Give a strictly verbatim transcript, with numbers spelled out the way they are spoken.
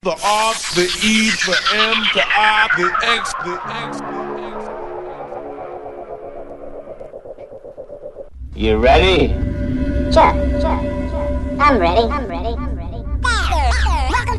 the R, the E, the M, the I, the X, the X, the X. You ready? Sure, sure, sure. I'm ready. I'm ready.